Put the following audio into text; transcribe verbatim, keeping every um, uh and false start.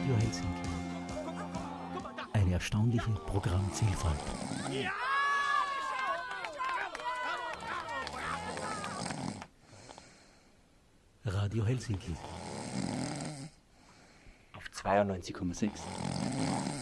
Radio Helsinki. Eine erstaunliche Programmvielfalt. Radio Helsinki. Auf zweiundneunzig Komma sechs.